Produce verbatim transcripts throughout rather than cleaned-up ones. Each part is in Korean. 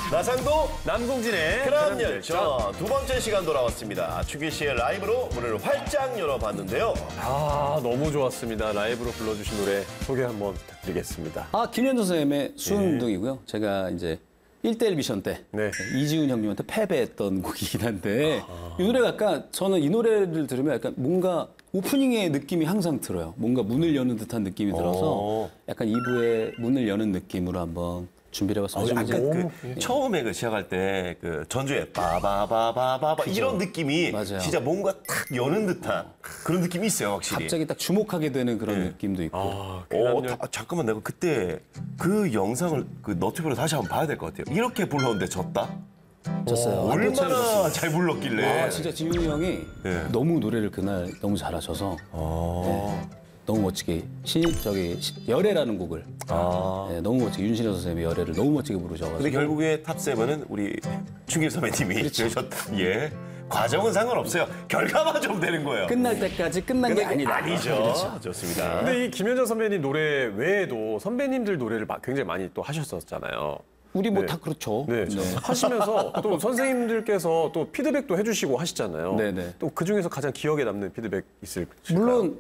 나상도 남궁진의 그런 열정 두 번째 시간 돌아왔습니다. 추기 씨의 라이브로 문을 활짝 열어봤는데요. 아, 너무 좋았습니다. 라이브로 불러주신 노래 소개 한번 부탁드리겠습니다. 아, 김현정 선생님의 수운동이고요. 제가 이제 일 대일 미션 때 네. 이지훈 형님한테 패배했던 곡이긴 한데 이 노래가 약간 저는 이 노래를 들으면 약간 뭔가 오프닝의 느낌이 항상 들어요. 뭔가 문을 여는 듯한 느낌이 들어서 약간 이 부의 문을 여는 느낌으로 한번 준비를 해봤습니다. 아, 약간 그 처음에 그 시작할 때 그 전주에 빠바바바바바 이런 느낌이 맞아요. 진짜 뭔가 탁 여는 듯한 그런 느낌이 있어요, 확실히. 갑자기 딱 주목하게 되는 그런 네. 느낌도 있고. 아, 어, 다, 잠깐만 내가 그때 그 영상을 그 너튜브로 다시 한번 봐야 될 것 같아요. 이렇게 불렀는데 졌다? 졌어요. 얼마나 잘 불렀길래. 아, 진짜 지훈이 형이 네. 너무 노래를 그날 너무 잘하셔서 네, 너무 멋지게 신 저기 시- 열애라는 곡을 아. 네, 너무 멋지게 윤신혜 선생님이 열애를 너무 멋지게 부르셔가지고 근데 결국에 탑세븐은 우리 충길 선배님이 되셨다. 예. 과정은 상관없어요. 결과만 좀 되는 거예요. 끝날 때까지 끝난 게 아니다. 아니죠. 그렇죠. 좋습니다. 근데 이 김현정 선배님 노래 외에도 선배님들 노래를 마- 굉장히 많이 또 하셨었잖아요. 우리 뭐 네. 다 그렇죠. 네, 하시면서 또 선생님들께서 또 피드백도 해주시고 하시잖아요. 네네. 또 그 중에서 가장 기억에 남는 피드백 있을까요? 물론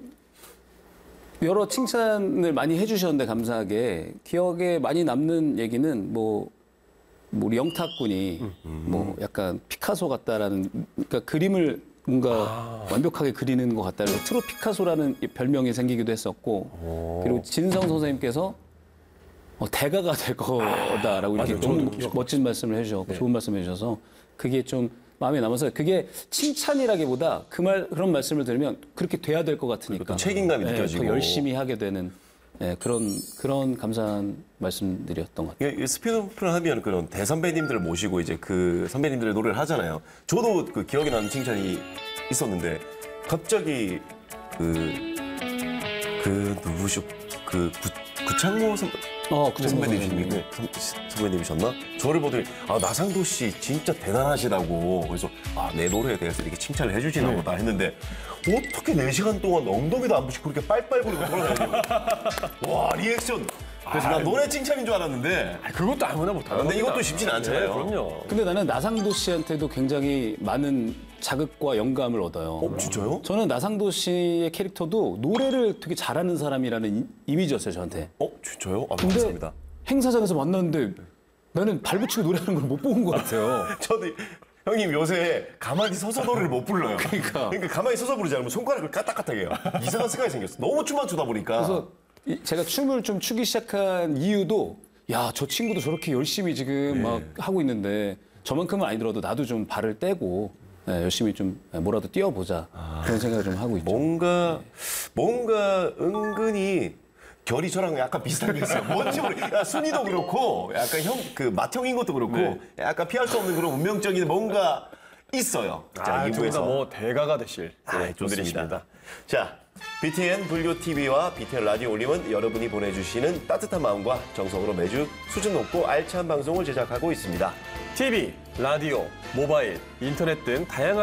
여러 칭찬을 많이 해주셨는데 감사하게 기억에 많이 남는 얘기는 뭐, 뭐 우리 영탁 군이 뭐 약간 피카소 같다라는 그러니까 그림을 뭔가 완벽하게 그리는 것 같다는 트로 피카소라는 별명이 생기기도 했었고 그리고 진성 선생님께서 어, 대가가 될 거다라고 이렇게 맞아요. 너무 저도 멋진 말씀을 해주셔서 좋은 말씀을 해주셔서 그게 좀 마음에 남아서 그게 칭찬이라기보다 그 말 그런 말씀을 들으면 그렇게 돼야 될 것 같으니까 또 책임감이 네, 느껴지고. 더 열심히 하게 되는 네, 그런 그런 감사한 말씀드렸던 것 같아요. 이게 스피드오프를 하면 그런 대선배님들을 모시고 이제 그 선배님들의 노래를 하잖아요. 저도 그 기억에 나는 칭찬이 있었는데 갑자기 그, 그 누구죠? 그 구, 구창모 선, 어, 그 선배님이십니까? 선, 선배님이셨나? 저를 보더니 아 나상도 씨 진짜 대단하시다고 그래서 아 내 노래에 대해서 이렇게 칭찬을 해주시나 보다 했는데 어떻게 네 시간 동안 엉덩이도 안 부시고 그렇게 빨빨 부리고 돌아다니냐고. 와 리액션. 그래서 난 노래 칭찬인 줄 알았는데 아, 그것도 아무나 못하는 근데 겁니다. 이것도 쉽지는 않잖아요. 네, 그럼요. 근데 나는 나상도 씨한테도 굉장히 많은 자극과 영감을 얻어요. 어, 진짜요? 저는 나상도 씨의 캐릭터도 노래를 되게 잘하는 사람이라는 이- 이미지였어요, 저한테. 어 진짜요? 아 근데 감사합니다. 행사장에서 만났는데 나는 발붙이고 노래하는 걸 못 본 것 같아요. 저도 형님 요새 가만히 서서 노래를 못 불러요. 그러니까. 가만히 서서 부르지 않으면 손가락을 까딱까딱 해요. 이상한 습관이 생겼어. 너무 춤만 추다 보니까. 그래서 이- 제가 춤을 좀 추기 시작한 이유도 야, 저 친구도 저렇게 열심히 지금 막 하고 있는데 저만큼은 아니더라도 나도 좀 발을 떼고 네, 열심히 좀 뭐라도 뛰어보자 그런 생각을 좀 하고 있죠. 뭔가 뭔가 은근히 결이 저랑 약간 비슷한 게 있어요. 뭔지 모르. 야, 순이도 그렇고 약간 형 그 맏형인 것도 그렇고 네. 약간 피할 수 없는 그런 운명적인 뭔가 있어요. 아, 이 두 분 다 부에서. 뭐 대가가 되실 아, 네, 좋습니다. 분들이십니다. 자, 비티엔 불교 티비와 비티엔 라디오 올림은 여러분이 보내주시는 따뜻한 마음과 정성으로 매주 수준 높고 알찬 방송을 제작하고 있습니다. 티비, 라디오, 모바일, 인터넷 등 다양한